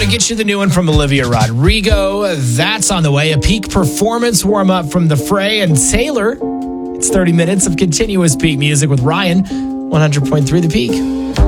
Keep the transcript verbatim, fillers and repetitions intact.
get you the new one from Olivia Rodrigo. That's on the way. A peak performance warm-up from The Fray and Taylor. It's thirty minutes of continuous peak music with Ryan, one hundred point three The Peak.